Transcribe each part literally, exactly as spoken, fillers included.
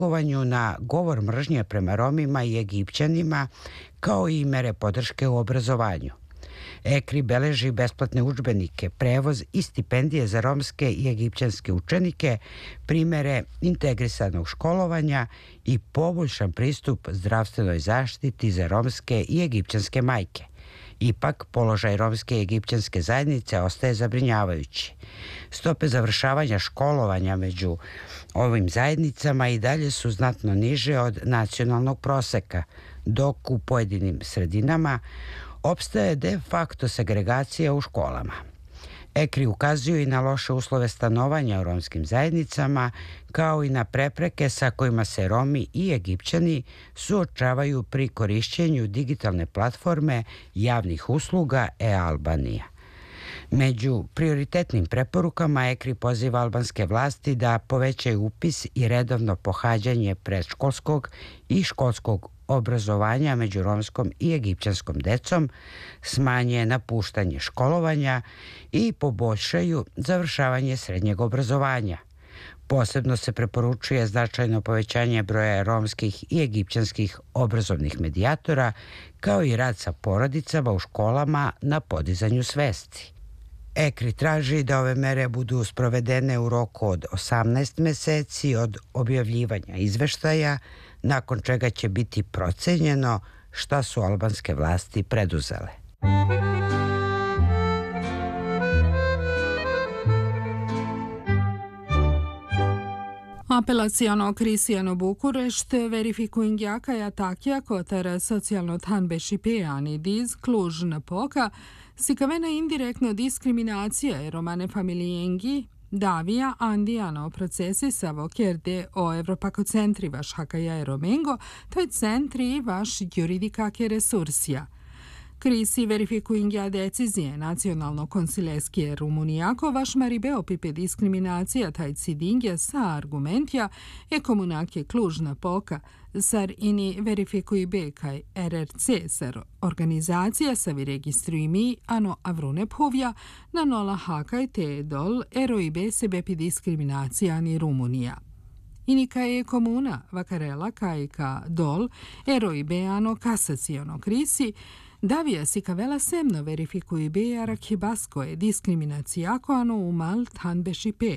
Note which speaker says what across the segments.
Speaker 1: reagovanju na govor mržnje prema Romima i Egipćanima, kao i mere podrške u obrazovanju. EKRI beleži besplatne udžbenike, prevoz i stipendije za romske i egipćanske učenike, primere integrisanog školovanja i poboljšan pristup zdravstvenoj zaštiti za romske i egipćanske majke. Ipak, položaj romske i egipćanske zajednice ostaje zabrinjavajući. Stope završavanja školovanja među ovim zajednicama i dalje su znatno niže od nacionalnog proseka, dok u pojedinim sredinama opstaje de facto segregacija u školama. EKRI ukazuju i na loše uslove stanovanja u romskim zajednicama, kao i na prepreke sa kojima se Romi i Egipćani suočavaju pri korišćenju digitalne platforme javnih usluga e-Albanija. Među prioritetnim preporukama EKRI poziva albanske vlasti da povećaju upis i redovno pohađanje predškolskog i školskog obrazovanja među romskom i egipćanskom decom, smanje napuštanje školovanja i poboljšaju završavanje srednjeg obrazovanja. Posebno se preporučuje značajno povećanje broja romskih i egipćanskih obrazovnih medijatora, kao i rad sa porodicama u školama na podizanju svesti. EKRI traži da ove mere budu sprovedene u roku od osamnaest meseci od objavljivanja izveštaja, nakon čega će biti procenjeno šta su albanske vlasti preduzele.
Speaker 2: Apelaciano Cristiano Bukurešt verifikuingjakä ja takia kotar socijalno tanbeshipeani diz Cluj-Napoca sikavena indirektno diskriminacija romane familijengi Davija Andijano procesi savo kjerde o Evropakocentri vaš hakaja romengo, toj centri vaš juridikake resursija. Krisi verifikuingja decizije nacionalno konsileske Rumunijako vaš maribeo pipe diskriminacija taj cidingja sa argumentja e komunake Cluj-Napoca sar ini verifikuj bekaj R R C sar organizacija sa vi registruj mi ano avrune povja na nola hakaj te dol eroibe sebepi diskriminacija ni Rumunija. Inika je komuna vakarela kajka dol eroibe ano kasacijono krisi Davija si kavela semno verifikuj beja rakibasko je diskriminacijako ano umal tanbeshipe.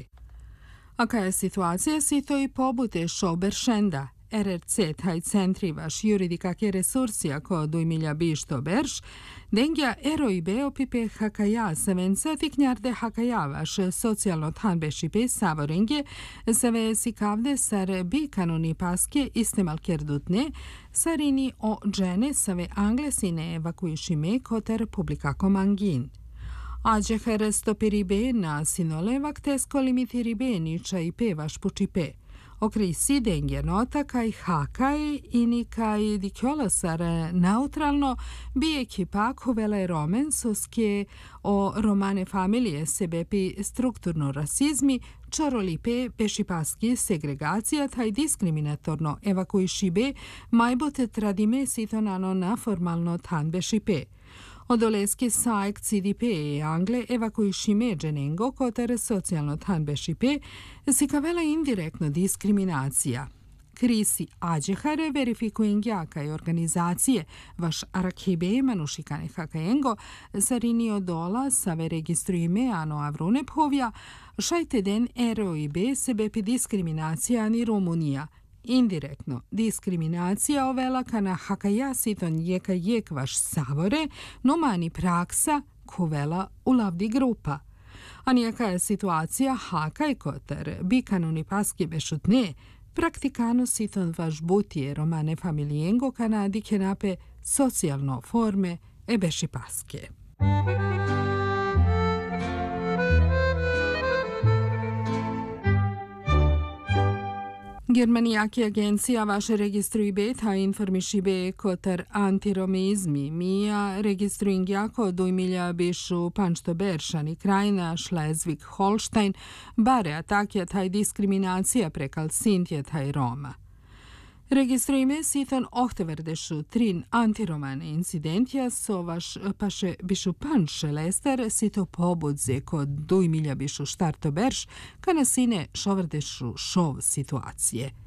Speaker 2: A kaja situacija si to i pobute šoberšenda. R R C taj centri vaš juridikake resursija ko dujmilja bišto berš, dengja eroibe opipe hakaja savenca tiknjarde hakaja vaš socijalno tanbeshipe savorenge save si kavde sar bi kanoni paske istemal kerdutne sarini o džene save anglesine evakuišime kote Republika Komangin. Ađeher stopiribe na sinole vaktesko limitiribe niča i pe vaš pučipe. Okrisi dengje nota kaj hakaj ini kaj dikjolasar neutralno bi ekipa kovele romensoske o romane familije sebepi strukturno rasizmi čarolipe pešipaski segregacija taj diskriminatorno evakuišibe majbote tradime sitonano na formalno tanbešipe. Odoleski sajk C D P i Angle evakuišime dženengo kotar socijalno tanbeshipe si kavela indirektno diskriminacija. Krisi ađehare verifikuingjaka i organizacije vaš arakibe manušikane hakajengo sarini odola save registrujime ano avrune povja šajte den eroibe sebepi diskriminacija ni Rumunija. Indirektno, diskriminacija ovela kana hakaja siton jeka jek vaš savore, no mani praksa kovela u lavdi grupa. A nijaka je situacija hakaj kotar, bi kanuni paski bešutne, praktikano siton vaš butije romane familijengo kana dike nape socijalno forme e beši paske. Germanijaki agencija vaše registruj beta informiši be kotar antiromizmi, mija registruingjako dujmilja bišu panšto beršani krajina Šlezvik Holštajn, bare atakja taj diskriminacija prekal Sintje taj Roma. Registrujme siton ohteverdešu trin antiromane incidentja so vaš paše bišu panše lester sito pobudze kod dujmilja bišu štarto berš kana sine šoverdešu šov situacije.